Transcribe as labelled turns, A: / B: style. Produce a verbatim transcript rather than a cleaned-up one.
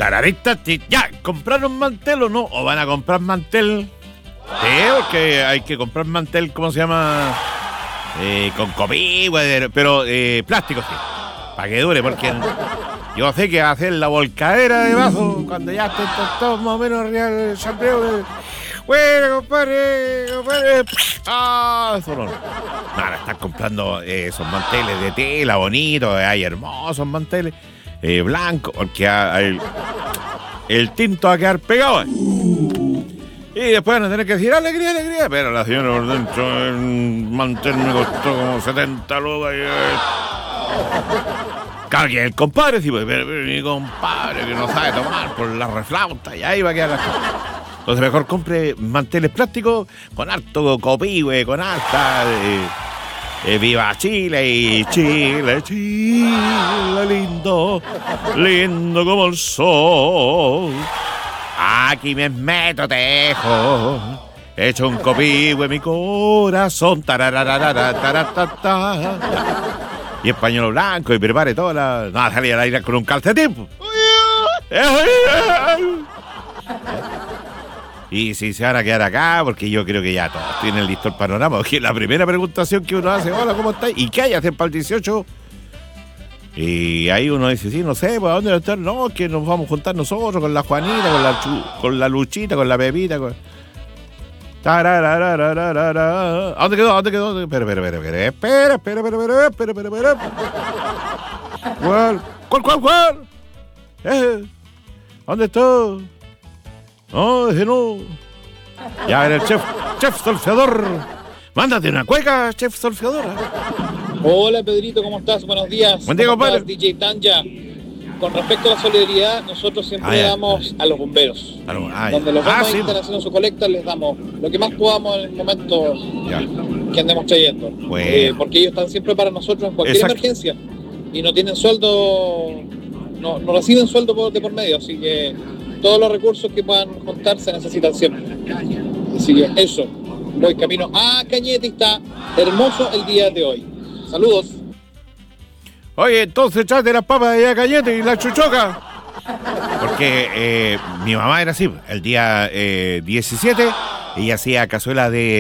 A: Tararita, ti- ya, ¿compraron mantel o no? ¿O van a comprar mantel? Sí, porque hay que comprar mantel, ¿cómo se llama? Eh, con copí, pero eh, plástico, sí. Para que dure, porque yo sé que va a hacer la volcadera de vaso cuando ya estén todos más o menos arriba del sombrero. Bueno, compadre, compadre. Ah, eso no. Nada, están comprando eh, esos manteles de tela bonitos, hay hermosos manteles eh, blancos, porque hay, el tinto va a quedar pegado. Eh. Y después van a tener que decir alegría, alegría. Pero la señora por dentro, el mantel me costó como setenta lucas. Claro que el compadre, sí, pero, pero mi compadre que no sabe tomar por la reflauta, y ahí va a quedar la cosa. Entonces mejor compre manteles plásticos con harto copí, güey, con harta... Eh, eh, ¡viva Chile! Y Chile, Chile, lindo, lindo como el sol. Aquí me meto, tejo, hecho un copí, güey, mi corazón. Tararararara, y español blanco, y prepare toda la... No, salí al aire con un calcetín. Y si se van a quedar acá, porque yo creo que ya todos tienen listo el panorama, porque la primera preguntación que uno hace, hola, ¿cómo estáis? ¿Y qué hay a hacer para el dieciocho? Y ahí uno dice, sí, no sé, ¿para dónde estar? No, que nos vamos a juntar nosotros con la Juanita, con la, Chu, con la Luchita, con la Pepita, con... ¿A dónde quedó? ¿A dónde quedó? Espera, espera, espera, espera, espera, espera, espera, espera, espera, espera. ¿Cuál? ¿Cuál, cuál, cuál? ¿Eh? ¿Dónde está? No, ese no. Ya, era el chef, chef solfeador. Mándate una cueca, chef solfeador.
B: Hola, Pedrito, ¿cómo estás? Buenos días.
A: Buen día, compadre.
B: D J Tanja. Con respecto a la solidaridad, nosotros siempre
A: ah,
B: le
A: ya.
B: damos a los bomberos.
A: Ah, no. ah,
B: Donde los
A: ah,
B: vamos
A: sí.
B: a estar haciendo su colecta, les damos lo que más podamos en el momento
A: Ya.
B: que andemos trayendo.
A: Bueno.
B: Eh, porque ellos están siempre para nosotros en cualquier
A: Exacto.
B: emergencia. Y no tienen sueldo, no, no reciben sueldo por, de por medio. Así que todos los recursos que puedan juntar se necesitan siempre. Así que eso, voy camino a Cañete y está hermoso el día de hoy. Saludos.
A: Oye, entonces echate las papas de allá Cañete y la chuchoca. Porque eh, mi mamá era así, el día eh, diecisiete, ella hacía cazuela de